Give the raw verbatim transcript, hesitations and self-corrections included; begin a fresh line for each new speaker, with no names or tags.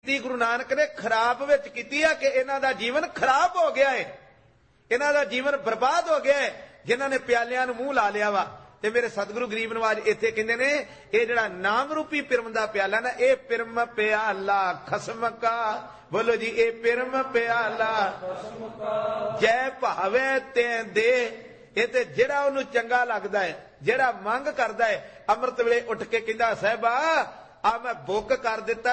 गुरु नानक ने खराब विच कीती है कि इन्हां दा जीवन खराब हो गया है, इन्हां दा जीवन बर्बाद हो गया है जिन्हां ने प्यालियां नूं मूंह ला लिया वा। ते मेरे सतगुरु गरीब नवाज इत्थे कहंदे ने ये जिहड़ा नाम रूपी पिरम दा प्याला ना, ये पिरम प्याला खसम का, बोलो जी, ये पिरम प्याला जै भावे ते दे। ये ते जिहड़ा ओनू चंगा लगदा है, जिहड़ा मंग करदा है, अमृत वेले उठ के कहंदा साहिबा आ मैं बुक कर दिता